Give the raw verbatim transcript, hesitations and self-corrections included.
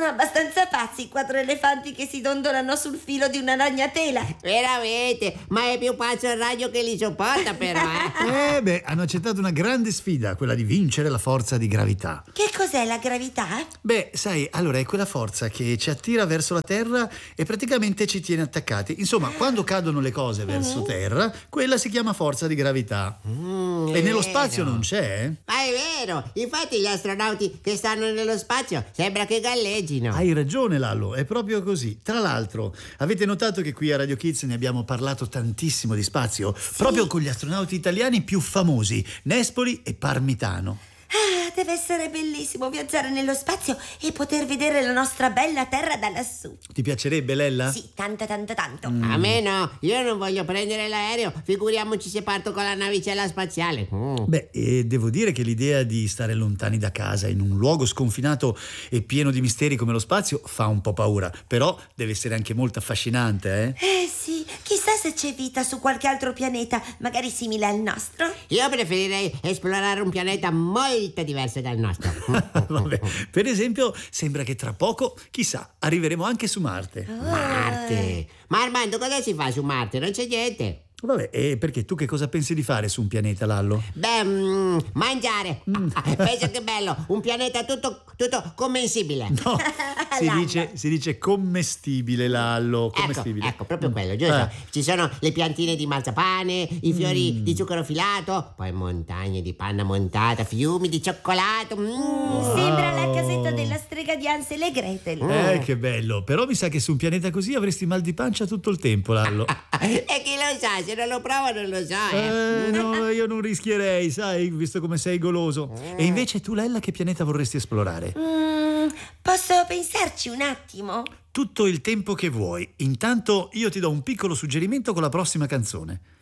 abbastanza pazzi i quattro elefanti che si dondolano sul filo di una ragnatela. Veramente, ma è più pazzo il ragno che li sopporta però, eh? Eh beh, hanno accettato una grande sfida, quella di vincere la forza di gravità. Che cos'è la gravità? Beh, sai, allora è quella forza che ci attira verso la terra e praticamente ci tiene attaccati. Insomma, quando cadono le cose verso terra, quella si chiama forza di gravità. Mm, E nello vero. spazio non c'è, eh? Ma è vero, infatti gli astronauti che stanno nello spazio sembra che galleggino. Hai ragione, Lallo, è proprio così. Tra l'altro, avete notato che qui a Radio Kids ne abbiamo parlato tantissimo di spazio, proprio con gli astronauti italiani più famosi, Nespoli e Parmitano. Ah, deve essere bellissimo viaggiare nello spazio e poter vedere la nostra bella terra da lassù. Ti piacerebbe, Lella? Sì, tanto, tanto, tanto. A me no, io non voglio prendere l'aereo, figuriamoci se parto con la navicella spaziale. Mm. Beh, e devo dire che l'idea di stare lontani da casa in un luogo sconfinato e pieno di misteri come lo spazio fa un po' paura, però deve essere anche molto affascinante, eh? Eh sì, chissà se c'è vita su qualche altro pianeta, magari simile al nostro. Io preferirei esplorare un pianeta molto diverso dal nostro. Vabbè, per esempio, sembra che tra poco, chissà, arriveremo anche su Marte. Marte. Ma Armando, cosa si fa su Marte? Non c'è niente. Vabbè, e perché tu che cosa pensi di fare su un pianeta, Lallo? Beh, mm, mangiare. Pensa che bello, un pianeta tutto, tutto commensibile. No, si dice, si dice commestibile, Lallo, commestibile. Ecco, ecco, proprio quello, giusto? Eh. Ci sono le piantine di marzapane, i fiori mm. di zucchero filato, poi montagne di panna montata, fiumi di cioccolato. Mm. Oh. Sembra la casetta della strega di Hansel e Gretel. Eh, che bello. Però mi sa che su un pianeta così avresti mal di pancia tutto il tempo, Lallo. E chi lo sa, se non lo provo non lo so, eh. Eh, no, io non rischierei, sai, visto come sei goloso. E invece tu, Lella, che pianeta vorresti esplorare? Mm, posso pensarci un attimo? Tutto il tempo che vuoi. Intanto io ti do un piccolo suggerimento con la prossima canzone.